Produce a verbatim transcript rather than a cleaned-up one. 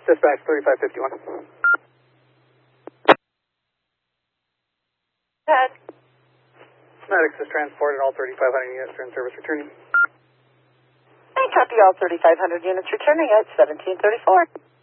Dispatch thirty-five fifty-one. Head. Medics is transported, all thirty-five hundred units are in service returning. I copy all thirty-five hundred units returning at seventeen thirty-four.